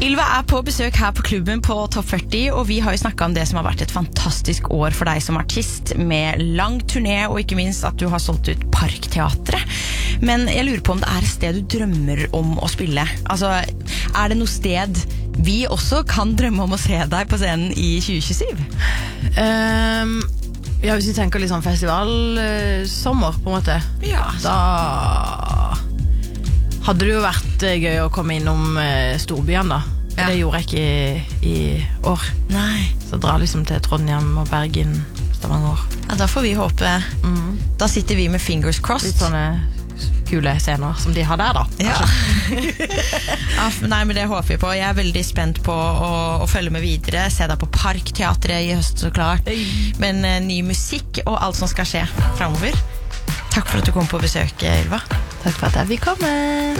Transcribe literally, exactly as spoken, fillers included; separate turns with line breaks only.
Ylva er på besøk her på klubben på Topp førti, og vi har jo snakket om det som har vært et fantastisk år for deg som artist, med lang turné, og ikke minst at du har solgt ut Parkteatret. Men jeg lurer på om det er et sted du drømmer om å spille. Altså, er det noe sted vi også kan drømme om å se deg på scenen i tjue tjuesyv?
Um, ja, hvis vi tenker litt sånn festivalsommer, på en måte.
Ja.
Da hadde det jo vært eh, gøy å komme innom eh, storbyen da.
Ja.
Det gjorde jeg ikke i, i år.
Nei.
Så dra liksom til Trondheim og Bergen, Stavanger.
Ja, da får vi håpe.
Mm.
Da sitter vi med fingers crossed.
Litt sånne kule scener som de har der da.
Ja. Ja, nei, men det håper vi på. Jeg er veldig spent på å, å følge med videre. Se deg på Parkteatret i høst, så klart. Men uh, ny musikk og alt som skal skje fremover. Takk for at du kom på besøk, Ylva.
Takk for at jeg fikk komme.